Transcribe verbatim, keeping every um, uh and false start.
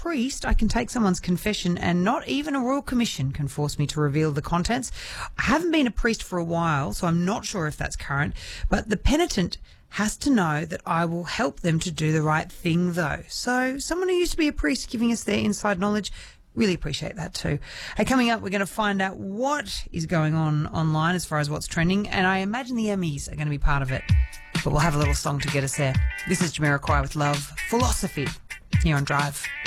priest, I can take someone's confession and not even a royal commission can force me to reveal the contents. I haven't been a priest for a while, so I'm not sure if that's current, but the penitent has to know that I will help them to do the right thing, though. So someone who used to be a priest giving us their inside knowledge, really appreciate that too. Hey, coming up, we're going to find out what is going on online as far as what's trending, and I imagine the Emmys are going to be part of it. But we'll have a little song to get us there. This is Jamiroquai with Love Philosophy here on Drive.